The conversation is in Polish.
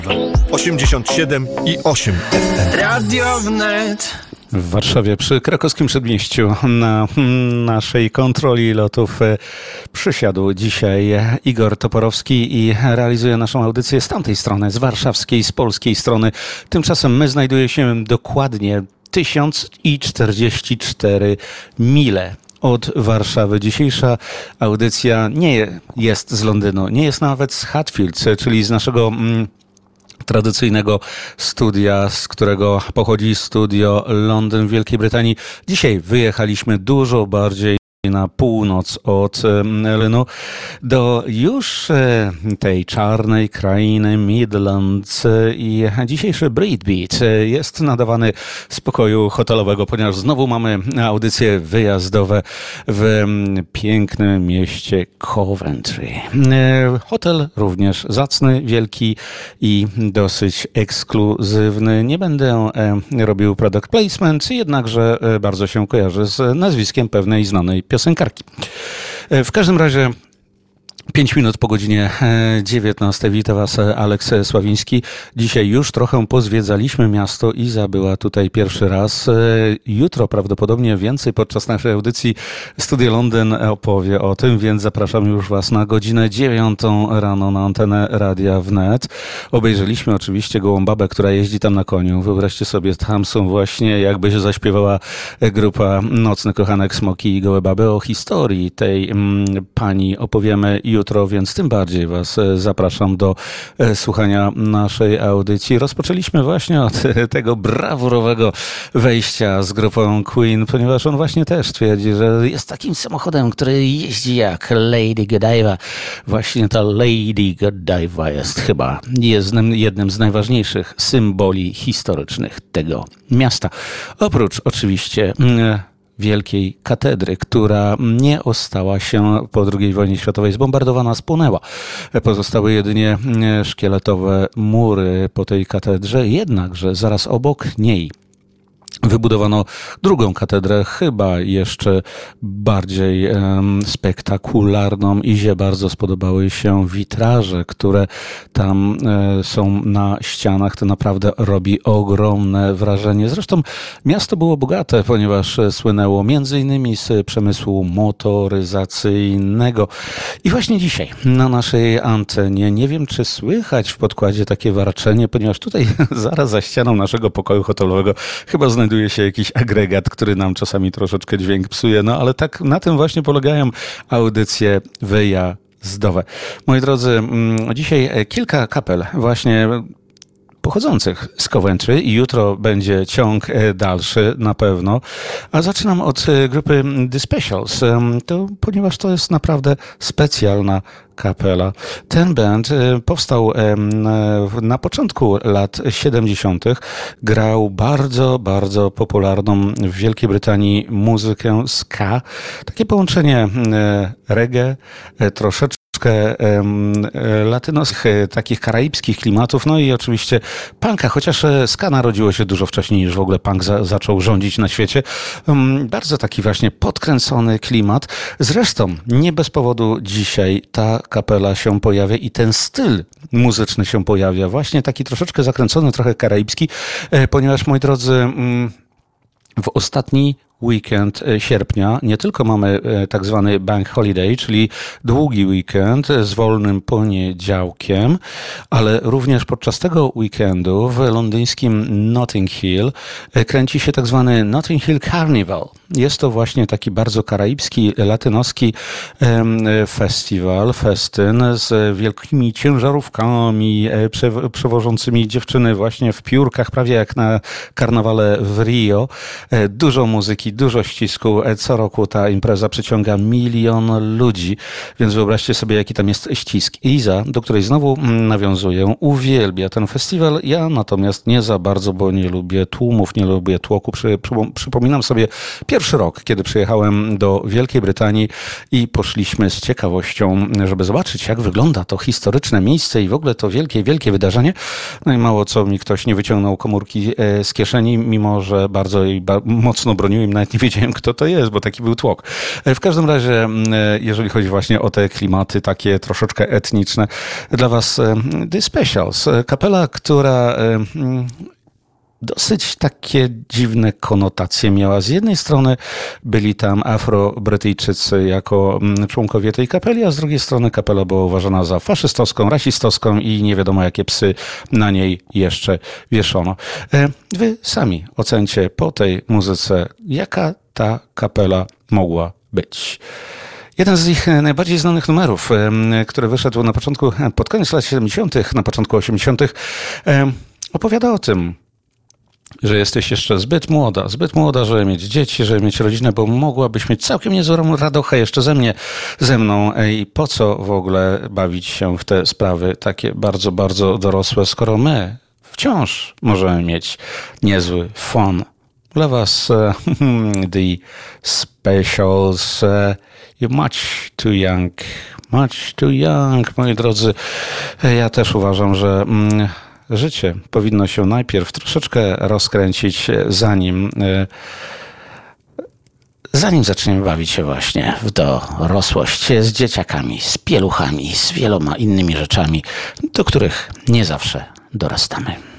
87,8 FM. Radio Wnet. W Warszawie przy krakowskim przedmieściu na naszej kontroli lotów przysiadł dzisiaj Igor Toporowski i realizuje naszą audycję z tamtej strony, z warszawskiej, z polskiej strony. Tymczasem my znajdujemy się dokładnie 1044 mile od Warszawy. Dzisiejsza audycja nie jest z Londynu, nie jest nawet z Hatfield, czyli z naszego tradycyjnego studia, z którego pochodzi studio Londyn w Wielkiej Brytanii. Dzisiaj wyjechaliśmy dużo bardziej na północ od Londynu do już tej czarnej krainy Midlands i dzisiejszy Breakbeat jest nadawany z pokoju hotelowego, ponieważ znowu mamy audycje wyjazdowe w pięknym mieście Coventry. Hotel również zacny, wielki i dosyć ekskluzywny. Nie będę robił product placement, jednakże bardzo się kojarzy z nazwiskiem pewnej znanej piosenkarki. W każdym razie 5 minut po godzinie 19. Witam Was, Aleks Sławiński. Dzisiaj już trochę pozwiedzaliśmy miasto. Iza była tutaj pierwszy raz. Jutro prawdopodobnie więcej podczas naszej audycji Studio Londyn opowie o tym, więc zapraszam już Was na godzinę 9 rano na antenę Radia Wnet. Obejrzeliśmy oczywiście gołą babę, która jeździ tam na koniu. Wyobraźcie sobie, tam są właśnie, jakby się zaśpiewała grupa Nocny Kochanek Smoki i Gołe Baby. O historii tej pani opowiemy jutro, więc tym bardziej Was zapraszam do słuchania naszej audycji. Rozpoczęliśmy właśnie od tego brawurowego wejścia z grupą Queen, ponieważ on właśnie też twierdzi, że jest takim samochodem, który jeździ jak Lady Godiva. Właśnie ta Lady Godiva jest chyba jednym z najważniejszych symboli historycznych tego miasta. Oprócz oczywiście wielkiej katedry, która nie ostała się po II wojnie światowej, zbombardowana, spłonęła. Pozostały jedynie szkieletowe mury po tej katedrze, jednakże zaraz obok niej wybudowano drugą katedrę, chyba jeszcze bardziej spektakularną. Izie bardzo spodobały się witraże, które tam są na ścianach. To naprawdę robi ogromne wrażenie. Zresztą miasto było bogate, ponieważ słynęło między innymi z przemysłu motoryzacyjnego. I właśnie dzisiaj na naszej antenie, nie wiem czy słychać w podkładzie takie warczenie, ponieważ tutaj zaraz za ścianą naszego pokoju hotelowego chyba znajduje się jakiś agregat, który nam czasami troszeczkę dźwięk psuje, no ale tak na tym właśnie polegają audycje wyjazdowe. Moi drodzy, dzisiaj kilka kapel właśnie pochodzących z Coventry i jutro będzie ciąg dalszy na pewno. A zaczynam od grupy The Specials, ponieważ to jest naprawdę specjalna kapela. Ten band powstał na początku lat 70. Grał bardzo, bardzo popularną w Wielkiej Brytanii muzykę ska. Takie połączenie reggae, troszeczkę latynoskich, takich karaibskich klimatów, no i oczywiście punka, chociaż ska narodziło się dużo wcześniej niż w ogóle punk zaczął rządzić na świecie. Bardzo taki właśnie podkręcony klimat. Zresztą nie bez powodu dzisiaj ta kapela się pojawia i ten styl muzyczny się pojawia. Właśnie taki troszeczkę zakręcony, trochę karaibski, ponieważ, moi drodzy, w ostatni weekend sierpnia nie tylko mamy tak zwany bank holiday, czyli długi weekend z wolnym poniedziałkiem, ale również podczas tego weekendu w londyńskim Notting Hill kręci się tak zwany Notting Hill Carnival. Jest to właśnie taki bardzo karaibski, latynoski festiwal, festyn z wielkimi ciężarówkami przewożącymi dziewczyny właśnie w piórkach, prawie jak na karnawale w Rio. Dużo muzyki, dużo ścisku. Co roku ta impreza przyciąga 1 milion ludzi, więc wyobraźcie sobie, jaki tam jest ścisk. Iza, do której znowu nawiązuję, uwielbia ten festiwal. Ja natomiast nie za bardzo, bo nie lubię tłumów, nie lubię tłoku. Przypominam sobie pierwszy pierwszy rok, kiedy przyjechałem do Wielkiej Brytanii i poszliśmy z ciekawością, żeby zobaczyć, jak wygląda to historyczne miejsce i w ogóle to wielkie, wielkie wydarzenie. No i mało co mi ktoś nie wyciągnął komórki z kieszeni, mimo że bardzo i mocno broniłem, nawet nie wiedziałem, kto to jest, bo taki był tłok. W każdym razie, jeżeli chodzi właśnie o te klimaty takie troszeczkę etniczne, dla was The Specials, kapela, która dosyć takie dziwne konotacje miała. Z jednej strony byli tam Afro-Brytyjczycy jako członkowie tej kapeli, a z drugiej strony kapela była uważana za faszystowską, rasistowską i nie wiadomo jakie psy na niej jeszcze wieszono. Wy sami ocencie po tej muzyce, jaka ta kapela mogła być. Jeden z ich najbardziej znanych numerów, który wyszedł na początku, pod koniec lat 70., na początku 80., opowiada o tym, że jesteś jeszcze zbyt młoda, żeby mieć dzieci, żeby mieć rodzinę, bo mogłabyś mieć całkiem niezłą radochę jeszcze ze mną. I po co w ogóle bawić się w te sprawy takie bardzo, bardzo dorosłe, skoro my wciąż możemy mieć niezły fun. Dla was The Specials, you're much too young, moi drodzy. Ja też uważam, że życie powinno się najpierw troszeczkę rozkręcić, zanim zaczniemy bawić się właśnie w dorosłość z dzieciakami, z pieluchami, z wieloma innymi rzeczami, do których nie zawsze dorastamy.